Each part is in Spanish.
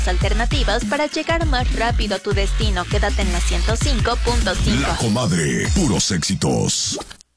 Alternativas para llegar más rápido a tu destino. Quédate en la 105.5. La Comadre, puros éxitos.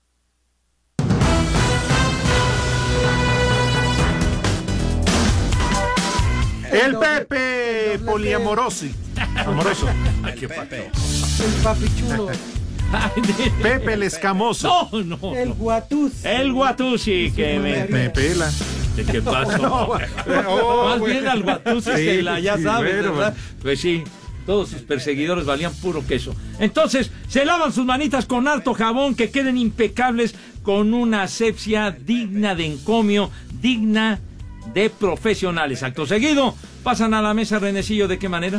El Pepe poliamoroso. Amoroso. ¿Qué Pepe? El papichulo. Pepe el escamoso. No. El guatus. El guatusi que Me pela. ¿Qué pasó? Más bien al guatusi se la, ya sabes, bueno, ¿verdad? Pues sí, todos sus perseguidores valían puro queso. Entonces, se lavan sus manitas con harto jabón, que queden impecables, con una asepsia digna de encomio, digna de profesionales. Acto seguido, pasan a la mesa. Renecillo, ¿de qué manera?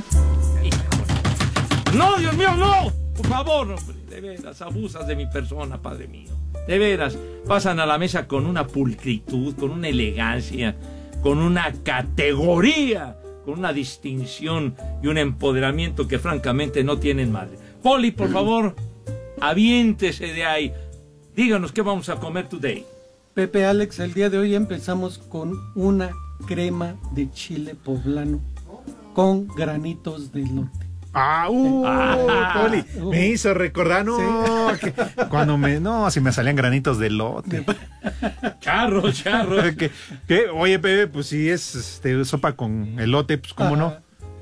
¡No, Dios mío, no! Por favor, hombre, de veras, abusas de mi persona, padre mío. De veras, pasan a la mesa con una pulcritud, con una elegancia, con una categoría, con una distinción y un empoderamiento que francamente no tienen madre. Poli, por favor, aviéntese de ahí. Díganos qué vamos a comer today. Pepe, Alex, el día de hoy empezamos con una crema de chile poblano con granitos de elote. Poli, me hizo recordar, no, Sí. cuando si me salían granitos de elote. Charro. Oye, Pepe, pues si es sopa con elote, pues cómo no.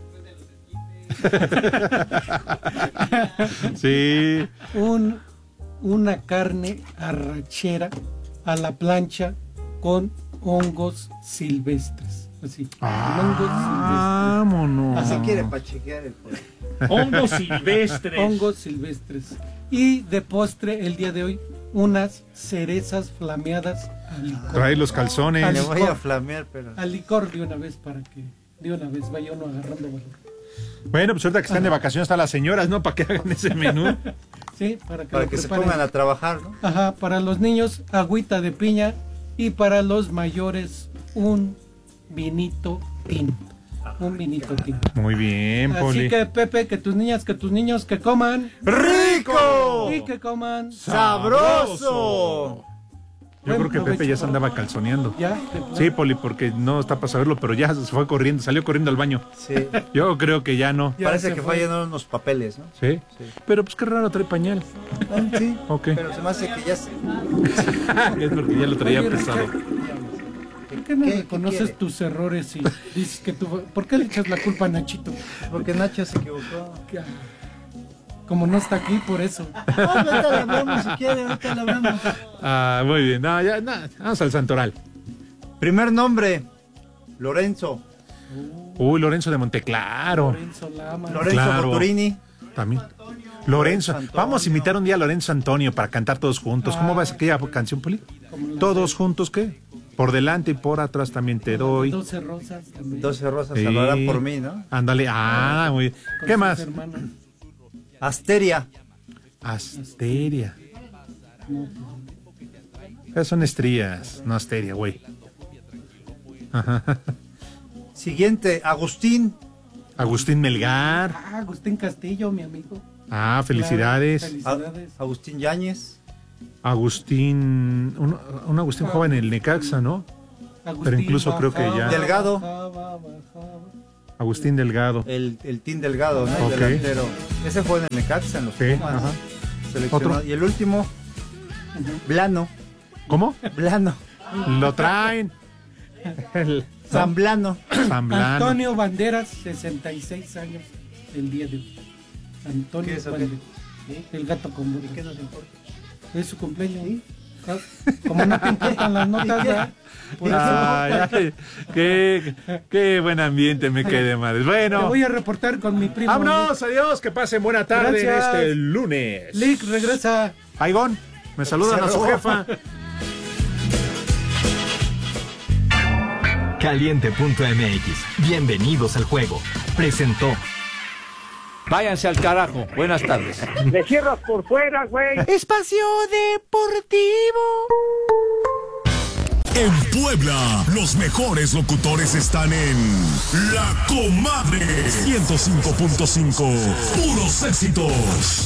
Sí. Una carne arrachera a la plancha con hongos silvestres. Así. Vámonos. Así quiere pachequear el pollo. Hongos silvestres. Hongos silvestres. Y de postre, el día de hoy, unas cerezas flameadas al licor. Trae los calzones. Le voy a flamear, pero... Al licor de una vez para que de una vez vaya uno agarrando valor. Bueno, pues ahorita que están de vacaciones están las señoras, ¿no? Para que hagan ese menú. Sí, para que se pongan a trabajar, ¿no? Ajá, para los niños, agüita de piña, y para los mayores, un vinito tinto. Un vinito tinto. Muy bien, Poli. Así que, Pepe, que tus niñas, que tus niños, que coman ¡rico! y que coman ¡sabroso! Yo creo que Pepe ya se andaba calzoneando. ¿Ya? Sí, Poli, porque no está para saberlo, pero ya se fue corriendo, salió corriendo al baño. Sí. Yo creo que ya no. Ya Parece se que fue. fue llenando unos papeles, ¿no? ¿Sí? Pero pues qué raro, trae pañal. Sí. Ok. Pero se me hace que ya se... Es porque ya lo traía Oye, pesado. Richard, ¿por qué no ¿Qué reconoces quiere? tus errores y dices que tú... ¿Por qué le echas la culpa a Nachito? Porque Nacho se equivocó. Como no está aquí, por eso. Ahorita le hablamos si quiere, ahorita le hablamos. Muy bien. No, ya, vamos al santoral. Primer nombre, Lorenzo. Lorenzo de Monteclaro. Lorenzo Lama. Lorenzo Claro. Boturini. También. Lorenzo. Antonio. Vamos a imitar un día a Lorenzo Antonio para cantar todos juntos. ¿Cómo va aquella canción, Poli? Como la ¿Todos juntos qué? Por delante y por atrás también te doy. 12 rosas también. 12 rosas Sí. hablarán por mí, ¿no? Ándale. Muy bien. Con ¿Qué sus más? hermanas. Asteria. Asteria. Esas son estrías, no asteria, güey. Siguiente, Agustín. Agustín Melgar. Agustín Castillo, mi amigo. Felicidades. Claro, felicidades. Agustín Yáñez. Agustín, un Agustín joven en el Necaxa, ¿no? Agustín Pero incluso creo que ya. Delgado. Bajaba. Agustín Delgado. El Team Delgado, ¿no? Ok. El delantero. Ese fue en el Necaxa, en los Sí, Pumas. ajá. Seleccionado. Otro. Y el último, Blano. ¿Cómo? Blano. Lo traen. El Zamblano. Zamblano. Antonio Banderas, 66 años el día de hoy. Antonio ¿Qué es, o qué? Banderas. ¿Sí? El gato con botas. ¿Qué nos importa? Es su cumpleaños. Ah, como no te importan las notas, ¿verdad? Por eso. Ay, qué buen ambiente me quedé, madre. Te Bueno, voy a reportar con mi primo. vámonos, adiós, que pasen buena tarde en Gracias. este lunes. Lick, regresa. Aigón, me saludan a su jefa. Caliente.mx. Bienvenidos al juego. Presentó. Váyanse al carajo. Buenas tardes. Le cierras por fuera, güey. Espacio Deportivo. En Puebla, los mejores locutores están en La Comadre 105.5. Puros éxitos.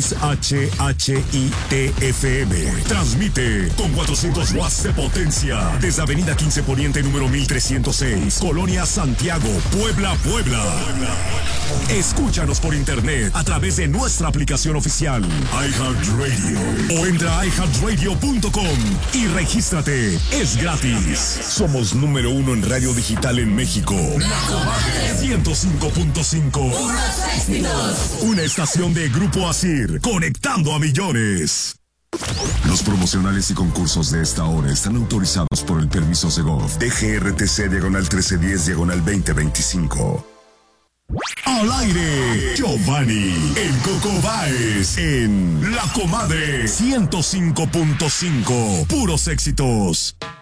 XHHITFM. Transmite con 400 watts de potencia desde Avenida 15 Poniente número 1306, Colonia Santiago, Puebla, Puebla. Escúchanos por internet a través de nuestra aplicación oficial iHeartRadio o entra a iHeartRadio.com y regístrate. Es gratis. Somos número 1 en radio digital en México. La Comadre 105.5. Una estación de Grupo Asir, conectando a millones. Los promocionales y concursos de esta hora están autorizados por el permiso Segov DGRTC/1310/2025. Al aire, Giovanni, el Coco Báez, en La Comadre 105.5. Puros éxitos.